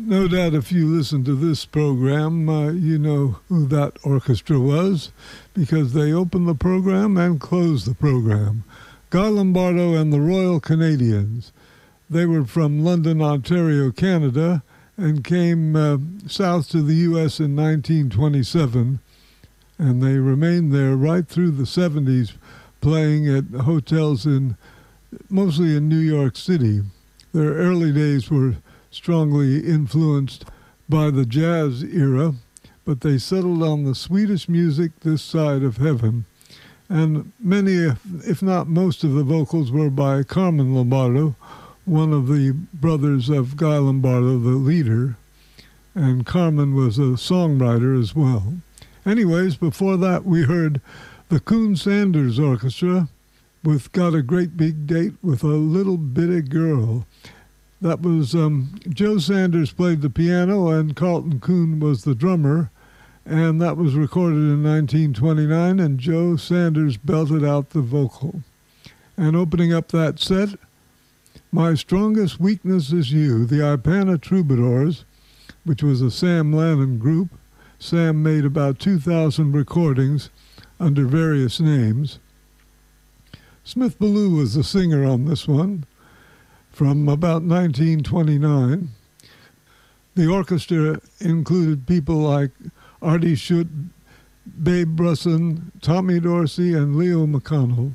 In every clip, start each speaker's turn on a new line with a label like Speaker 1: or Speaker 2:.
Speaker 1: No doubt if you listen to this program, you know who that orchestra was, because they opened the program and closed the program. Guy Lombardo and the Royal Canadians. They were from London, Ontario, Canada, and came south to the U.S. in 1927, and they remained there right through the 70s, playing at hotels mostly in New York City. Their early days were strongly influenced by the jazz era, but they settled on the Swedish music this side of heaven. And many, if not most of the vocals were by Carmen Lombardo, one of the brothers of Guy Lombardo, the leader. And Carmen was a songwriter as well. Anyways, before that we heard the Coon Sanders Orchestra with Got a Great Big Date with a Little Bitty Girl. That was Joe Sanders played the piano and Carlton Coon was the drummer, and that was recorded in 1929, and Joe Sanders belted out the vocal. And opening up that set, My Strongest Weakness Is You, the Ipana Troubadours, which was a Sam Lannon group. Sam made about 2,000 recordings under various names. Smith Ballou was the singer on this one, from about 1929. The orchestra included people like Artie Schutt, Babe Brusson, Tommy Dorsey, and Leo McConnell.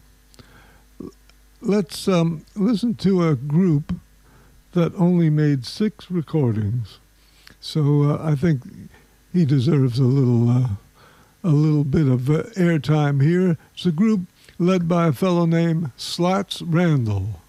Speaker 1: Let's listen to a group that only made 6 recordings. So I think he deserves a little bit of airtime here. It's a group led by a fellow named Slats Randall.